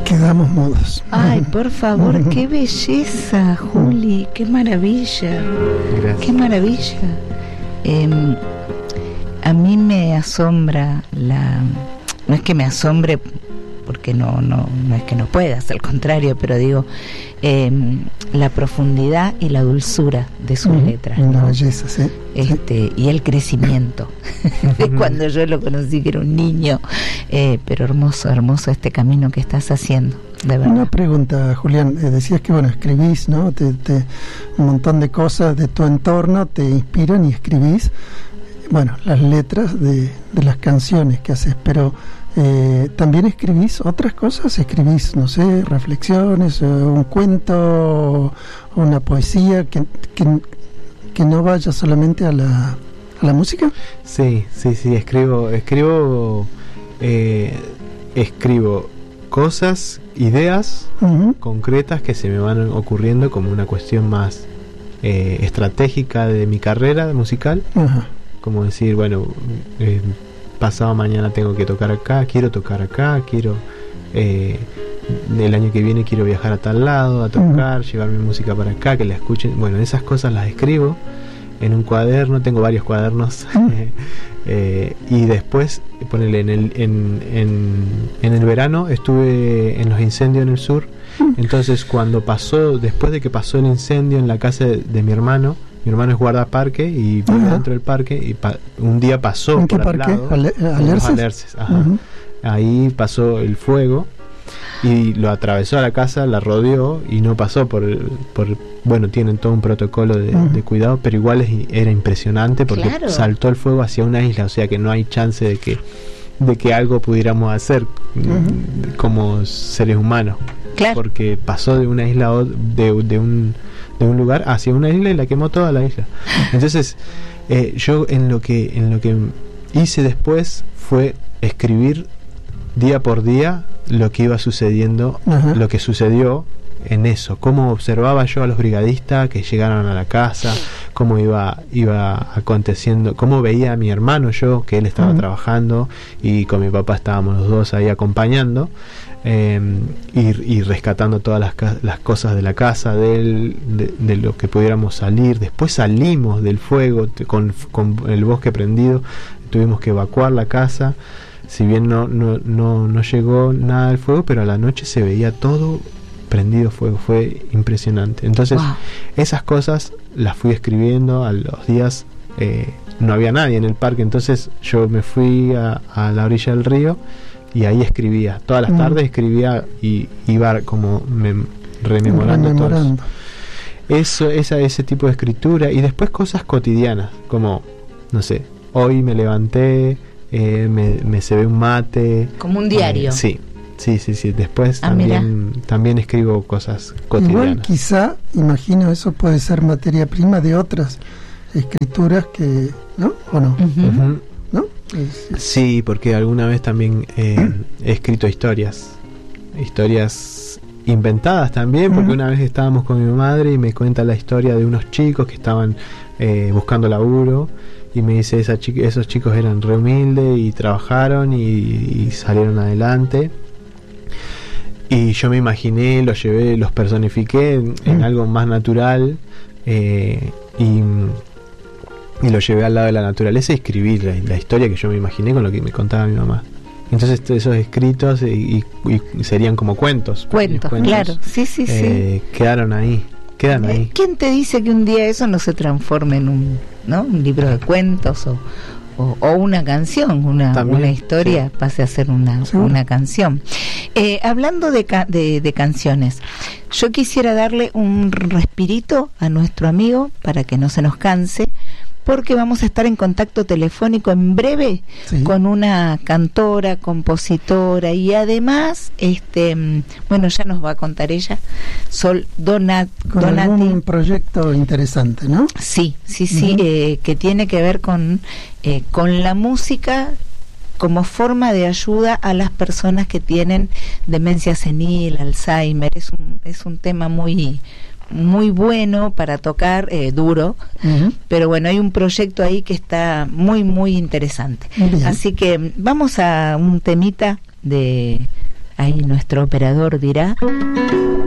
Quedamos mudos. Ay, por favor, qué belleza, Juli, qué maravilla. Gracias. Qué maravilla. A mí me asombra no es que me asombre porque no es que no puedas, al contrario, pero digo, la profundidad y la dulzura de sus letras, ¿no? Una belleza, sí. Y el crecimiento de cuando yo lo conocí, que era un niño, pero hermoso este camino que estás haciendo, de verdad. Una pregunta, Julián, decías que escribís, ¿no? Un montón de cosas de tu entorno te inspiran y escribís, las letras de las canciones que haces, pero también escribís otras cosas, escribís, no sé, reflexiones, un cuento, una poesía que no vaya solamente a la música. Sí, escribo cosas, ideas concretas que se me van ocurriendo como una cuestión más estratégica de mi carrera musical. Como decir, pasado mañana tengo que tocar acá, quiero tocar acá, el año que viene quiero viajar a tal lado a tocar, llevar mi música para acá, que la escuchen. Esas cosas las escribo en un cuaderno, tengo varios cuadernos. Y después, ponele, en el verano estuve en los incendios en el sur. Entonces después de que pasó el incendio en la casa de mi hermano es guardaparque y vive dentro del parque, y un día pasó ¿en qué por al parque? lado, Alerces. Ahí pasó el fuego y lo atravesó a la casa, la rodeó y no pasó tienen todo un protocolo de cuidado, pero igual era impresionante porque saltó el fuego hacia una isla, o sea que no hay chance de que algo pudiéramos hacer como seres humanos, porque pasó de una isla de un lugar hacia una isla y la quemó toda la isla. Entonces yo en lo que hice después fue escribir día por día lo que iba sucediendo, lo que sucedió en eso, cómo observaba yo a los brigadistas que llegaron a la casa, cómo iba aconteciendo, cómo veía a mi hermano yo, que él estaba trabajando y con mi papá estábamos los dos ahí acompañando, y rescatando todas las cosas de la casa de lo que pudiéramos salir. Después salimos del fuego con el bosque prendido, tuvimos que evacuar la casa. Si bien no llegó nada del fuego, pero a la noche se veía todo prendido fuego, fue impresionante. Entonces esas cosas las fui escribiendo. A los días no había nadie en el parque, entonces yo me fui a la orilla del río y ahí escribía, todas las tardes escribía y iba como rememorando todo eso. Ese tipo de escritura, y después cosas cotidianas, como, no sé, hoy me levanté, me cebé un mate, como un diario. Sí. Después también escribo cosas cotidianas. Igual quizá, imagino, eso puede ser materia prima de otras escrituras que, ¿no? ¿O no? ¿No? Sí, porque alguna vez también he escrito historias inventadas también, porque una vez estábamos con mi madre y me cuenta la historia de unos chicos que estaban buscando laburo, y me dice, esos chicos eran re humildes y trabajaron y salieron adelante, y yo me imaginé, los llevé, los personifiqué en algo más natural, y lo llevé al lado de la naturaleza y escribí la historia que yo me imaginé con lo que me contaba mi mamá. Entonces esos escritos y serían como cuentos, claro, sí. Quedan ahí. ¿Quién te dice que un día eso no se transforme en un libro de cuentos o una canción, una historia pase a ser una canción? Hablando de canciones, yo quisiera darle un respirito a nuestro amigo para que no se nos canse, porque vamos a estar en contacto telefónico en breve con una cantora, compositora, y además, ya nos va a contar ella, Sol Donati. Un proyecto interesante, ¿no? Sí, que tiene que ver con la música como forma de ayuda a las personas que tienen demencia senil, Alzheimer. Es un tema muy bueno para tocar, duro, pero bueno, hay un proyecto ahí que está muy, muy interesante. Así que vamos a un temita de ahí nuestro operador dirá.